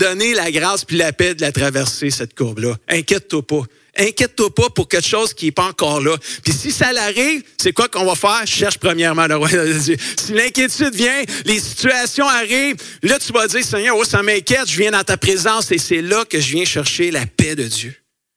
donner la grâce puis la paix de la traverser, cette courbe-là. Inquiète-toi pas. Inquiète-toi pas pour quelque chose qui n'est pas encore là. Puis si ça l'arrive, c'est quoi qu'on va faire? Cherche premièrement le royaume de Dieu. Si l'inquiétude vient, les situations arrivent, là tu vas dire, Seigneur, oh, ça m'inquiète, je viens dans ta présence et c'est là que je viens chercher la paix de Dieu.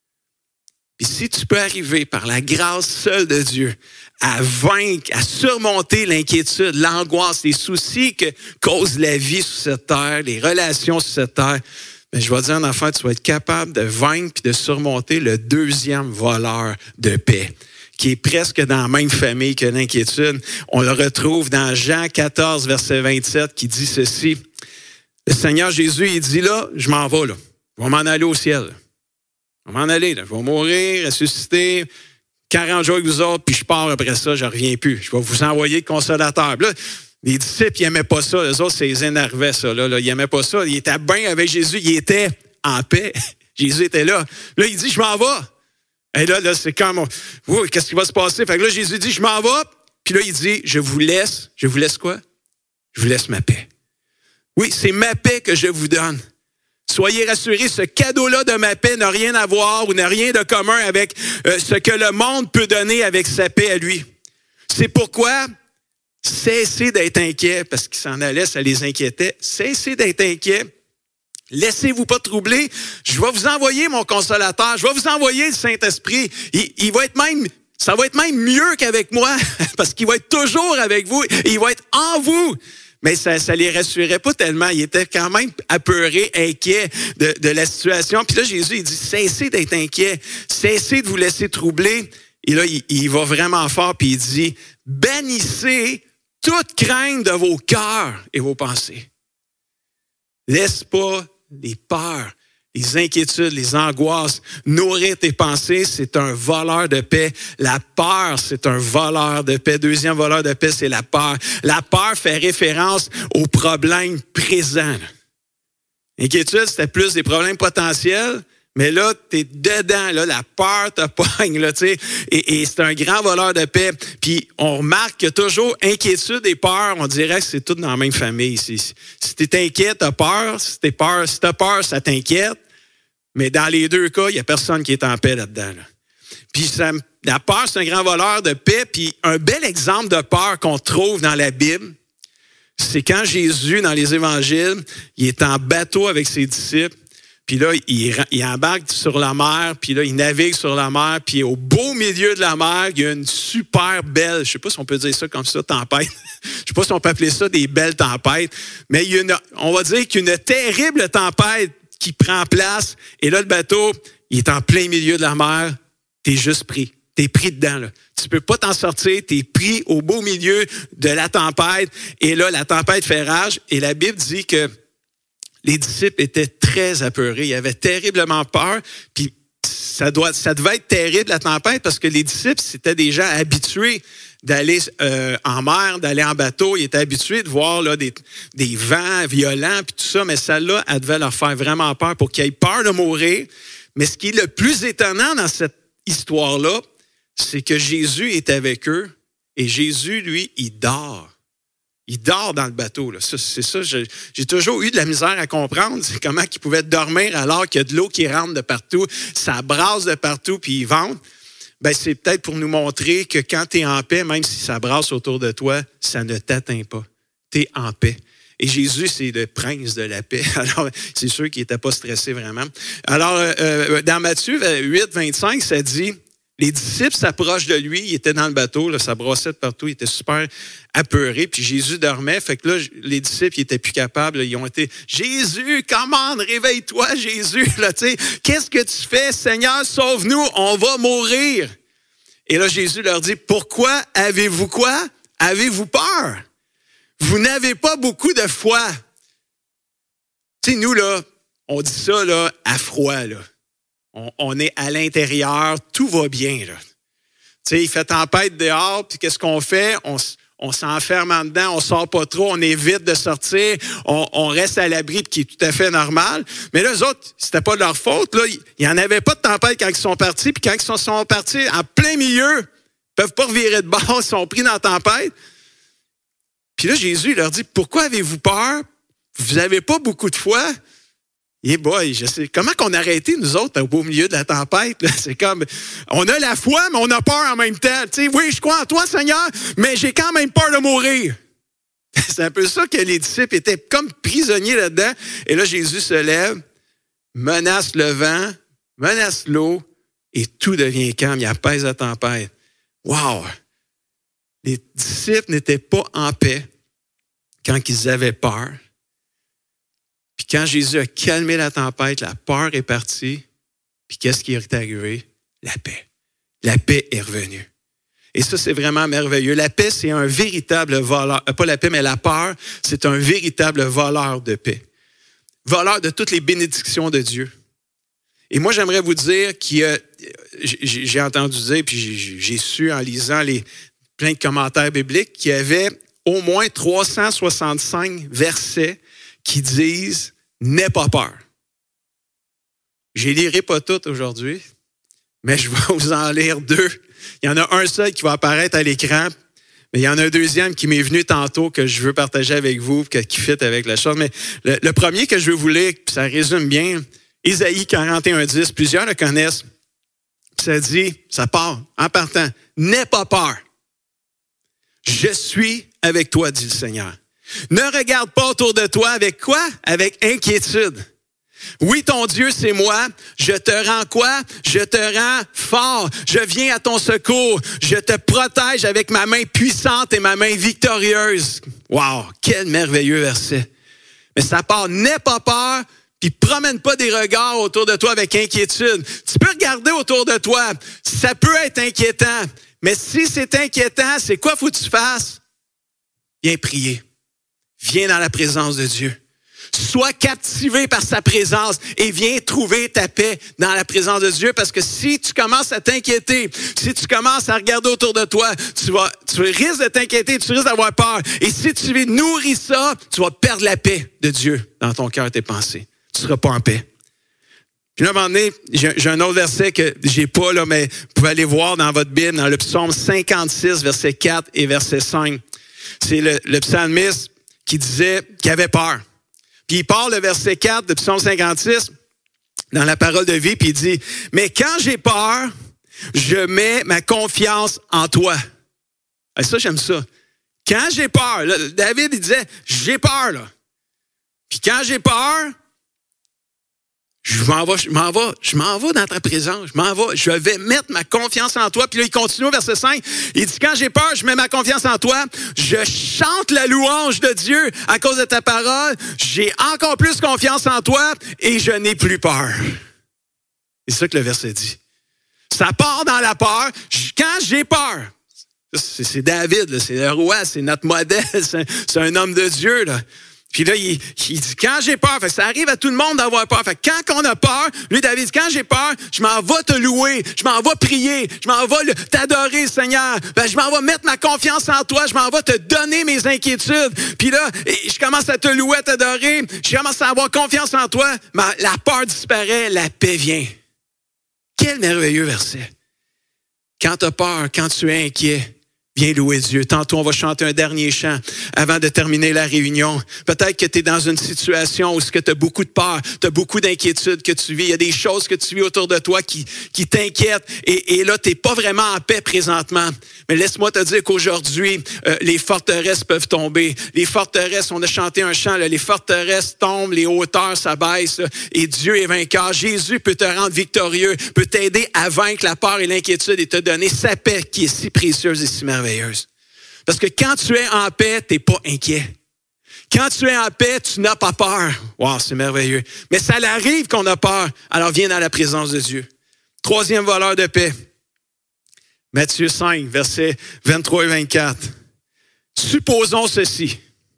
Puis si tu peux arriver par la grâce seule de Dieu à vaincre, à surmonter l'inquiétude, l'angoisse, les soucis que cause la vie sur cette terre, les relations sur cette terre, bien, je vais te dire en affaire, tu vas être capable de vaincre et de surmonter le deuxième voleur de paix, qui est presque dans la même famille que l'inquiétude. On le retrouve dans Jean 14, verset 27, qui dit ceci. Le Seigneur Jésus, il dit là, je m'en vais là. Je vais m'en aller au ciel. Je vais m'en aller là. Je vais mourir, ressusciter, 40 jours avec vous autres, puis je pars après ça, je ne reviens plus. Je vais vous envoyer le consolateur. Puis là, les disciples, ils n'aimaient pas ça. Les autres, ça les énervait, ça. Là. Ils n'aimaient pas ça. Ils étaient bien avec Jésus. Ils étaient en paix. Jésus était là. Là, il dit, je m'en vais. Et là, c'est comme, oui, qu'est-ce qui va se passer? Fait que là, Jésus dit, je m'en vais. Puis là, il dit, je vous laisse quoi? Je vous laisse ma paix. Oui, c'est ma paix que je vous donne. Soyez rassurés, ce cadeau-là de ma paix n'a rien à voir ou n'a rien de commun avec ce que le monde peut donner avec sa paix à lui. C'est pourquoi cessez d'être inquiets, parce qu'ils s'en allaient, ça les inquiétait. Cessez d'être inquiets. Laissez-vous pas troubler. Je vais vous envoyer mon consolateur. Je vais vous envoyer le Saint-Esprit. Il va être même, ça va être même mieux qu'avec moi, parce qu'il va être toujours avec vous et il va être en vous. Mais ça les rassurait pas tellement. Ils étaient quand même apeurés, inquiets de la situation. Puis là, Jésus, il dit, cessez d'être inquiets. Cessez de vous laisser troubler. Et là, il va vraiment fort, puis il dit, bannissez toute crainte de vos cœurs et vos pensées. Laisse pas les peurs, les inquiétudes, les angoisses nourrir tes pensées. C'est un voleur de paix. La peur, c'est un voleur de paix. Deuxième voleur de paix, c'est la peur. La peur fait référence aux problèmes présents. L'inquiétude, c'était plus des problèmes potentiels. Mais là, tu es dedans, là, la peur te pogne, là, tu sais, et c'est un grand voleur de paix. Puis on remarque qu'il y a toujours inquiétude et peur, on dirait que c'est tout dans la même famille ici. Si tu es inquiet, tu as peur. Si tu as peur, ça t'inquiète. Mais dans les deux cas, il n'y a personne qui est en paix là-dedans. Là. Puis la peur, c'est un grand voleur de paix. Puis un bel exemple de peur qu'on trouve dans la Bible, c'est quand Jésus, dans les évangiles, il est en bateau avec ses disciples. Puis là, il embarque sur la mer, puis là, il navigue sur la mer, puis au beau milieu de la mer, il y a une super belle, je sais pas si on peut dire ça comme ça, tempête. Je sais pas si on peut appeler ça des belles tempêtes, mais on va dire qu'il y a une terrible tempête qui prend place, et là, le bateau, il est en plein milieu de la mer, t'es juste pris. T'es pris dedans, là. Tu peux pas t'en sortir, t'es pris au beau milieu de la tempête, et là, la tempête fait rage, et la Bible dit que les disciples étaient très apeurés. Ils avaient terriblement peur. Puis ça devait être terrible, la tempête, parce que les disciples, c'était des gens habitués d'aller en mer, d'aller en bateau. Ils étaient habitués de voir là, des vents violents, puis tout ça. Mais celle-là, elle devait leur faire vraiment peur pour qu'ils aient peur de mourir. Mais ce qui est le plus étonnant dans cette histoire-là, c'est que Jésus est avec eux. Et Jésus, lui, il dort. Il dort dans le bateau. Là. C'est ça, j'ai toujours eu de la misère à comprendre. C'est comment il pouvait dormir alors qu'il y a de l'eau qui rentre de partout, ça brasse de partout, puis il vente. Ben, c'est peut-être pour nous montrer que quand tu es en paix, même si ça brasse autour de toi, ça ne t'atteint pas. Tu es en paix. Et Jésus, c'est le prince de la paix. Alors, c'est sûr qu'il n'était pas stressé vraiment. Alors, dans Matthieu 8, 25, ça dit... Les disciples s'approchent de lui, il était dans le bateau, là, ça brassait de partout, il était super apeuré, puis Jésus dormait, fait que là, les disciples, ils étaient plus capables, là, ils ont été, Jésus, commande, réveille-toi, Jésus, là, tu sais, qu'est-ce que tu fais, Seigneur, sauve-nous, on va mourir. Et là, Jésus leur dit, pourquoi avez-vous quoi? Avez-vous peur? Vous n'avez pas beaucoup de foi. Tu sais, nous, là, on dit ça, là, à froid, là. On est à l'intérieur, tout va bien, là. Tu sais, il fait tempête dehors, puis qu'est-ce qu'on fait? On s'enferme en dedans, on sort pas trop, on évite de sortir, on reste à l'abri, qui est tout à fait normal. Mais là, eux autres, c'était pas de leur faute, là. Il n'y en avait pas de tempête quand ils sont partis, puis quand ils sont partis en plein milieu, ils peuvent pas revirer de bord, ils sont pris dans la tempête. Puis là, Jésus leur dit, pourquoi avez-vous peur? Vous n'avez pas beaucoup de foi? Yeah boy, je sais. Comment qu'on a arrêté, nous autres, au beau milieu de la tempête? Là? C'est comme, on a la foi, mais on a peur en même temps. Tu sais, oui, je crois en toi, Seigneur, mais j'ai quand même peur de mourir. C'est un peu ça que les disciples étaient comme prisonniers là-dedans. Et là, Jésus se lève, menace le vent, menace l'eau, et tout devient calme. Il apaise la tempête. Wow! Les disciples n'étaient pas en paix quand ils avaient peur. Puis quand Jésus a calmé la tempête, la peur est partie. Puis qu'est-ce qui est arrivé? La paix. La paix est revenue. Et ça, c'est vraiment merveilleux. La paix, c'est un véritable voleur. Pas la paix, mais la peur, c'est un véritable voleur de paix. Voleur de toutes les bénédictions de Dieu. Et moi, j'aimerais vous dire j'ai entendu dire, puis j'ai su en lisant plein de commentaires bibliques, qu'il y avait au moins 365 versets qui disent « N'aie pas peur ». Je les lirai pas toutes aujourd'hui, mais je vais vous en lire 2. Il y en a un seul qui va apparaître à l'écran, mais il y en a un deuxième qui m'est venu tantôt que je veux partager avec vous, qui fit avec la chose. Mais le premier que je veux vous lire, ça résume bien, Isaïe 41:10, plusieurs le connaissent. Ça dit, ça part en partant, « N'aie pas peur. Je suis avec toi, dit le Seigneur. Ne regarde pas autour de toi avec quoi? Avec inquiétude. Oui, ton Dieu, c'est moi. Je te rends quoi? Je te rends fort. Je viens à ton secours. Je te protège avec ma main puissante et ma main victorieuse. » Wow, quel merveilleux verset. Mais ça part, n'aie pas peur, puis promène pas des regards autour de toi avec inquiétude. Tu peux regarder autour de toi. Ça peut être inquiétant. Mais si c'est inquiétant, c'est quoi faut que tu fasses? Viens prier. Viens dans la présence de Dieu. Sois captivé par sa présence et viens trouver ta paix dans la présence de Dieu. Parce que si tu commences à t'inquiéter, si tu commences à regarder autour de toi, tu risques de t'inquiéter, tu risques d'avoir peur. Et si tu nourris ça, tu vas perdre la paix de Dieu dans ton cœur et tes pensées. Tu ne seras pas en paix. Puis là, à un moment donné, j'ai un autre verset que j'ai pas, là, mais vous pouvez aller voir dans votre Bible, dans le psaume 56, verset 4 et verset 5. C'est le psalmiste qui disait qu'il avait peur. Puis il parle le verset 4 de psaume 56 dans la parole de vie, puis il dit, « Mais quand j'ai peur, je mets ma confiance en toi. » Et ça, j'aime ça. Quand j'ai peur, là, David, il disait, « J'ai peur, là. » Puis quand j'ai peur, je m'en vais dans ta présence, je vais mettre ma confiance en toi. Puis là, il continue au verset 5, il dit, quand j'ai peur, je mets ma confiance en toi, je chante la louange de Dieu à cause de ta parole, j'ai encore plus confiance en toi et je n'ai plus peur. C'est ça que le verset dit. Ça part dans la peur, quand j'ai peur. C'est David, là, c'est le roi, c'est notre modèle, c'est un homme de Dieu, là. Puis là, il dit, quand j'ai peur, fait que ça arrive à tout le monde d'avoir peur. Fait que quand on a peur, lui, David dit, quand j'ai peur, je m'en vais te louer, je m'en vais prier, je m'en vais t'adorer, Seigneur. Ben, je m'en vais mettre ma confiance en toi, je m'en vais te donner mes inquiétudes. Puis là, je commence à te louer, à t'adorer, je commence à avoir confiance en toi, la peur disparaît, la paix vient. Quel merveilleux verset. Quand tu as peur, quand tu es inquiet, viens louer Dieu. Tantôt, on va chanter un dernier chant avant de terminer la réunion. Peut-être que tu es dans une situation où tu as beaucoup de peur, tu as beaucoup d'inquiétudes que tu vis. Il y a des choses que tu vis autour de toi qui t'inquiètent. Et là, tu n'es pas vraiment en paix présentement. Mais laisse-moi te dire qu'aujourd'hui, les forteresses peuvent tomber. Les forteresses, on a chanté un chant, là, les forteresses tombent, les hauteurs s'abaissent, et Dieu est vainqueur. Jésus peut te rendre victorieux, peut t'aider à vaincre la peur et l'inquiétude et te donner sa paix qui est si précieuse et si merveilleuse. Parce que quand tu es en paix, tu n'es pas inquiet. Quand tu es en paix, tu n'as pas peur. Wow, c'est merveilleux. Mais ça arrive qu'on a peur. Alors viens dans la présence de Dieu. Troisième voleur de paix. Matthieu 5, versets 23 et 24. Supposons ceci.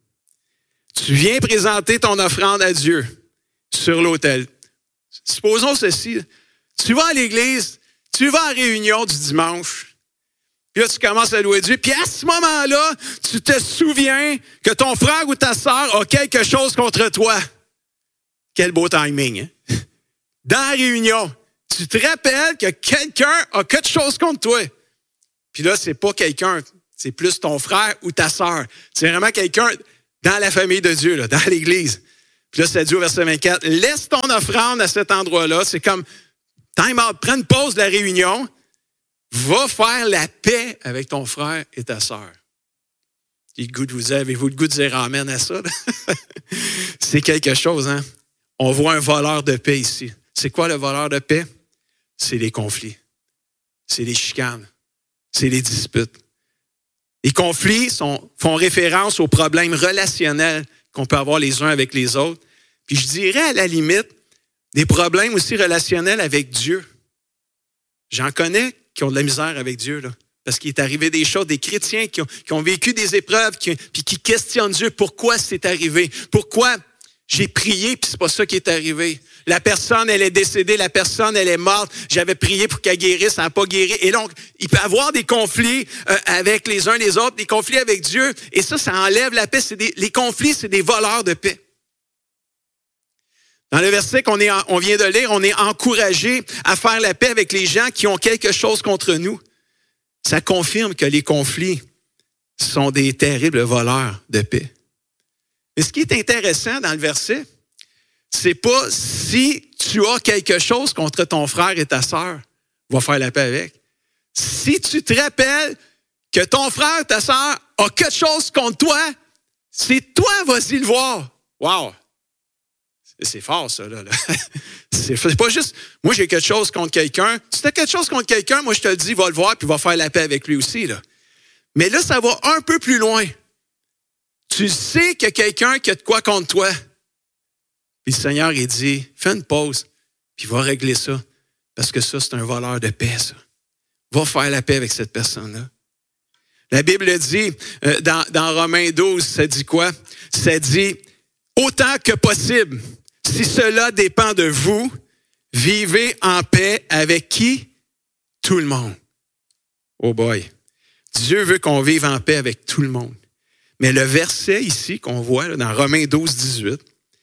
Tu viens présenter ton offrande à Dieu sur l'autel. Supposons ceci. Tu vas à l'église, tu vas à la réunion du dimanche. Puis là, tu commences à louer Dieu. Puis à ce moment-là, tu te souviens que ton frère ou ta sœur a quelque chose contre toi. Quel beau timing, hein? Dans la réunion, tu te rappelles que quelqu'un a quelque chose contre toi. Puis là, c'est pas quelqu'un, c'est plus ton frère ou ta sœur. C'est vraiment quelqu'un dans la famille de Dieu, là, dans l'Église. Puis là, ça dit au verset 24, laisse ton offrande à cet endroit-là. C'est comme, time out, prends une pause de la réunion. Va faire la paix avec ton frère et ta sœur. Avez-vous le goût de dire amen à ça? C'est quelque chose, hein? On voit un voleur de paix ici. C'est quoi le voleur de paix? C'est les conflits. C'est les chicanes. C'est les disputes. Les conflits font référence aux problèmes relationnels qu'on peut avoir les uns avec les autres. Puis je dirais à la limite, des problèmes aussi relationnels avec Dieu. J'en connais qui ont de la misère avec Dieu, là. Parce qu'il est arrivé des choses, des chrétiens qui ont vécu des épreuves, puis qui questionnent Dieu. Pourquoi c'est arrivé? Pourquoi j'ai prié, puis c'est pas ça qui est arrivé? La personne, elle est décédée, la personne, elle est morte. J'avais prié pour qu'elle guérisse, elle n'a pas guéri. Et donc, il peut y avoir des conflits avec les uns les autres, des conflits avec Dieu. Et ça enlève la paix. Les conflits, c'est des voleurs de paix. Dans le verset qu'on vient de lire, on est encouragé à faire la paix avec les gens qui ont quelque chose contre nous. Ça confirme que les conflits sont des terribles voleurs de paix. Mais ce qui est intéressant dans le verset, c'est pas si tu as quelque chose contre ton frère et ta sœur, va faire la paix avec. Si tu te rappelles que ton frère et ta sœur a quelque chose contre toi, c'est toi, vas-y le voir. Wow! C'est fort, ça, là. C'est pas juste, moi, j'ai quelque chose contre quelqu'un. Si tu as quelque chose contre quelqu'un, moi, je te le dis, va le voir, puis va faire la paix avec lui aussi, là. Mais là, ça va un peu plus loin. Tu sais qu'il y a quelqu'un qui a de quoi contre toi. Puis le Seigneur, il dit, fais une pause, puis va régler ça. Parce que ça, c'est un voleur de paix, ça. Va faire la paix avec cette personne-là. La Bible dit, dans Romains 12, ça dit quoi? Ça dit, autant que possible, si cela dépend de vous, vivez en paix avec qui? Tout le monde. Oh boy. Dieu veut qu'on vive en paix avec tout le monde. Mais le verset ici qu'on voit là, dans Romains 12, 18,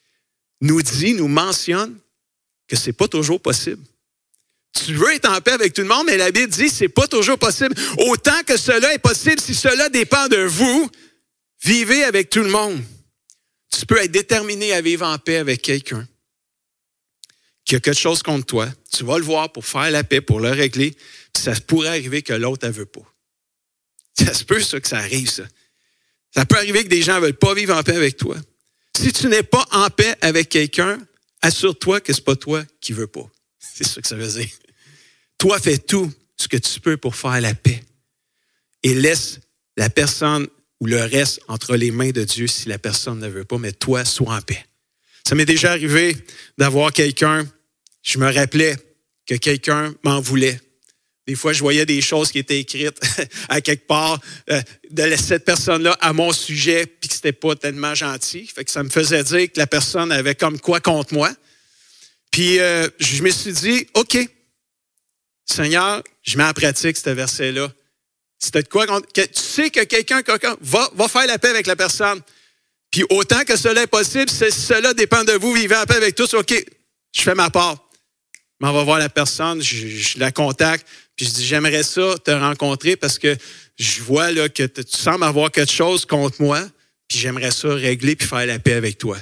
nous mentionne que c'est pas toujours possible. Tu veux être en paix avec tout le monde, mais la Bible dit que c'est pas toujours possible. Autant que cela est possible, si cela dépend de vous, vivez avec tout le monde. Tu peux être déterminé à vivre en paix avec quelqu'un qui a quelque chose contre toi. Tu vas le voir pour faire la paix, pour le régler. Puis ça pourrait arriver que l'autre ne veut pas. Ça se peut, ça, que ça arrive, ça. Ça peut arriver que des gens ne veulent pas vivre en paix avec toi. Si tu n'es pas en paix avec quelqu'un, assure-toi que ce n'est pas toi qui ne veux pas. C'est ça que ça veut dire. Toi, fais tout ce que tu peux pour faire la paix. Et laisse la personne ou le reste entre les mains de Dieu si la personne ne veut pas, mais toi, sois en paix. Ça m'est déjà arrivé d'avoir quelqu'un, je me rappelais que quelqu'un m'en voulait. Des fois, je voyais des choses qui étaient écrites à quelque part de cette personne-là à mon sujet, puis que c'était pas tellement gentil. Fait que ça me faisait dire que la personne avait comme quoi contre moi. Puis je me suis dit, OK, Seigneur, je mets en pratique ce verset-là. C'était de quoi? Tu sais que quelqu'un va faire la paix avec la personne. Puis autant que cela est possible, si cela dépend de vous, vivez en paix avec tous, OK, je fais ma part. Je m'en vais voir la personne, je la contacte, puis je dis, j'aimerais ça te rencontrer parce que je vois là, que tu sembles avoir quelque chose contre moi, puis j'aimerais ça régler puis faire la paix avec toi.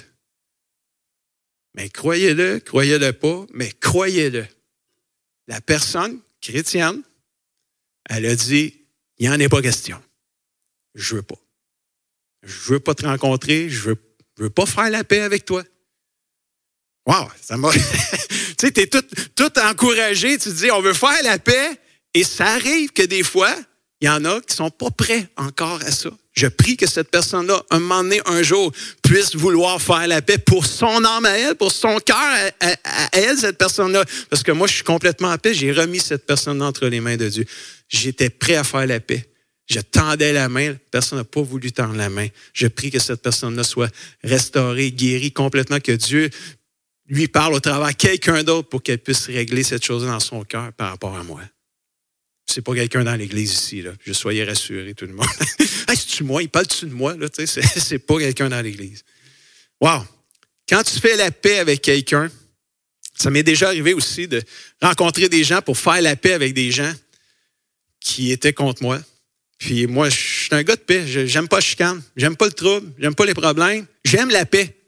Mais croyez-le pas, mais croyez-le. La personne chrétienne, elle a dit, il n'y en est pas question. Je veux pas. Je veux pas te rencontrer. Je veux pas faire la paix avec toi. Wow, ça m'a... tu sais, t'es tout encouragé. Tu te dis, on veut faire la paix. Et ça arrive que des fois, il y en a qui sont pas prêts encore à ça. Je prie que cette personne-là, un moment donné, un jour, puisse vouloir faire la paix pour son âme à elle, pour son cœur à elle, cette personne-là. Parce que moi, je suis complètement en paix. J'ai remis cette personne-là entre les mains de Dieu. J'étais prêt à faire la paix. Je tendais la main. Personne n'a pas voulu tendre la main. Je prie que cette personne-là soit restaurée, guérie complètement, que Dieu lui parle au travers quelqu'un d'autre pour qu'elle puisse régler cette chose dans son cœur par rapport à moi. C'est pas quelqu'un dans l'église ici, là. Je soyez rassurés, tout le monde. Hey, c'est-tu moi? Il parle-tu de moi? Là? C'est pas quelqu'un dans l'église. Wow! Quand tu fais la paix avec quelqu'un, ça m'est déjà arrivé aussi de rencontrer des gens pour faire la paix avec des gens qui étaient contre moi. Puis moi, je suis un gars de paix. J'aime pas le chicane. J'aime pas le trouble. J'aime pas les problèmes. J'aime la paix. Je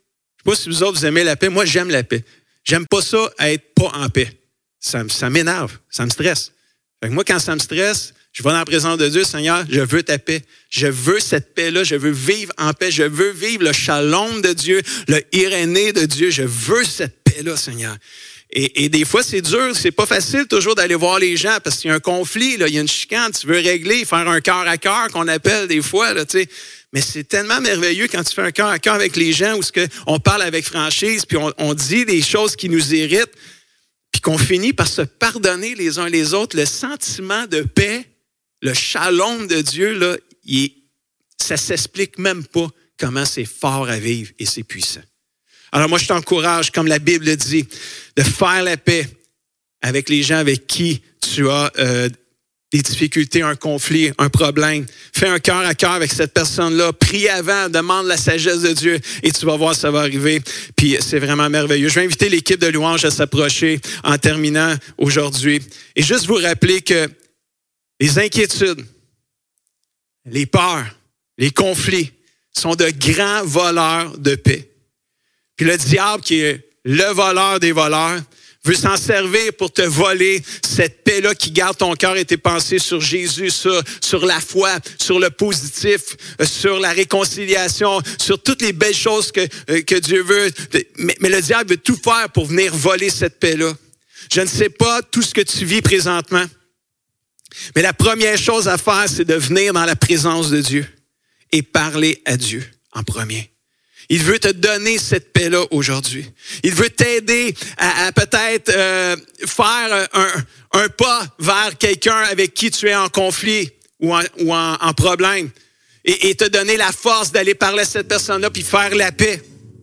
sais pas si vous autres, vous aimez la paix. Moi, j'aime la paix. J'aime pas ça, être pas en paix. Ça m'énerve, ça me stresse. Fait que moi, quand ça me stresse, je vais dans la présence de Dieu. Seigneur, je veux ta paix. Je veux cette paix-là. Je veux vivre en paix. Je veux vivre le shalom de Dieu, le iréné de Dieu. Je veux cette paix-là, Seigneur. Et des fois, c'est dur. C'est pas facile toujours d'aller voir les gens parce qu'il y a un conflit, là, il y a une chicane. Tu veux régler, faire un cœur à cœur qu'on appelle des fois, là, tu sais. Mais c'est tellement merveilleux quand tu fais un cœur à cœur avec les gens où on parle avec franchise puis on dit des choses qui nous irritent puis qu'on finit par se pardonner les uns les autres. Le sentiment de paix, le shalom de Dieu, là, ça s'explique même pas comment c'est fort à vivre et c'est puissant. Alors moi, je t'encourage, comme la Bible dit, de faire la paix avec les gens avec qui tu as des difficultés, un conflit, un problème. Fais un cœur à cœur avec cette personne-là. Prie avant, demande la sagesse de Dieu et tu vas voir, ça va arriver. Puis c'est vraiment merveilleux. Je vais inviter l'équipe de louange à s'approcher en terminant aujourd'hui. Et juste vous rappeler que les inquiétudes, les peurs, les conflits sont de grands voleurs de paix. Puis le diable, qui est le voleur des voleurs, veut s'en servir pour te voler cette paix-là qui garde ton cœur et tes pensées sur Jésus, sur la foi, sur le positif, sur la réconciliation, sur toutes les belles choses que Dieu veut. Mais le diable veut tout faire pour venir voler cette paix-là. Je ne sais pas tout ce que tu vis présentement, mais la première chose à faire, c'est de venir dans la présence de Dieu et parler à Dieu en premier. Il veut te donner cette paix-là aujourd'hui. Il veut t'aider à peut-être faire un pas vers quelqu'un avec qui tu es en conflit ou en problème et te donner la force d'aller parler à cette personne-là puis faire la paix.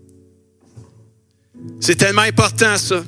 C'est tellement important, ça.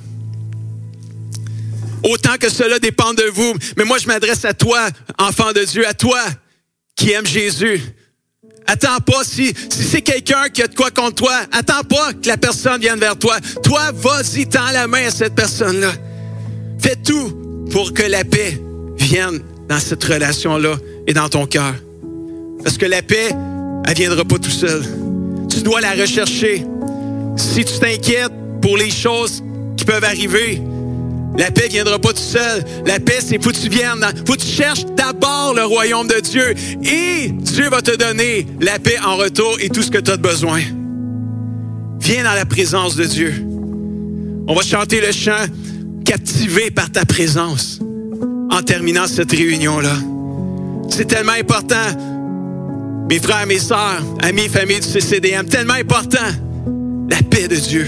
Autant que cela dépend de vous. Mais moi, je m'adresse à toi, enfant de Dieu, à toi qui aime Jésus. Attends pas, si c'est quelqu'un qui a de quoi contre toi, attends pas que la personne vienne vers toi. Toi, vas-y, tends la main à cette personne-là. Fais tout pour que la paix vienne dans cette relation-là et dans ton cœur. Parce que la paix, elle viendra pas tout seul. Tu dois la rechercher. Si tu t'inquiètes pour les choses qui peuvent arriver, la paix viendra pas tout seul. La paix, c'est faut que tu viennes, faut que tu cherches d'abord le royaume de Dieu. Et Dieu va te donner la paix en retour et tout ce que tu as besoin. Viens dans la présence de Dieu. On va chanter le chant « Captivé par ta présence » en terminant cette réunion-là. C'est tellement important, mes frères, mes sœurs, amis, famille du CCDM, tellement important, la paix de Dieu.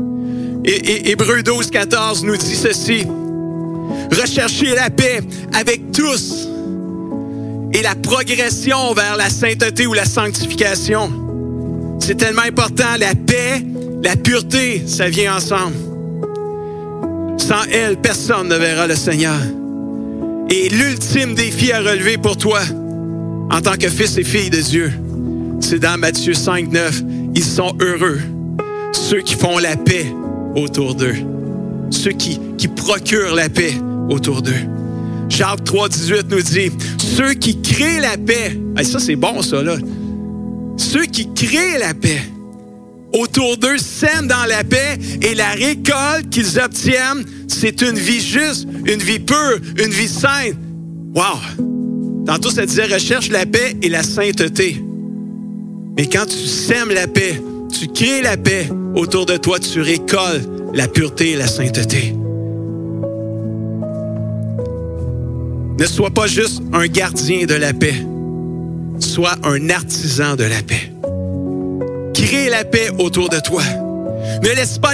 Et Hébreux 12, 14 nous dit ceci. Recherchez la paix avec tous et la progression vers la sainteté ou la sanctification. C'est tellement important. La paix, la pureté, ça vient ensemble. Sans elle, personne ne verra le Seigneur. Et l'ultime défi à relever pour toi, en tant que fils et fille de Dieu, c'est dans Matthieu 5, 9. Ils sont heureux, ceux qui font la paix autour d'eux. Ceux qui procurent la paix autour d'eux. Jacques 3, 18 nous dit, ceux qui créent la paix, ça c'est bon ça là, ceux qui créent la paix autour d'eux sèment dans la paix et la récolte qu'ils obtiennent, c'est une vie juste, une vie pure, une vie sainte. Wow! Tantôt ça disait recherche la paix et la sainteté. Mais quand tu sèmes la paix, tu crées la paix autour de toi, tu récoltes la pureté et la sainteté. Ne sois pas juste un gardien de la paix. Sois un artisan de la paix. Crée la paix autour de toi. Ne laisse pas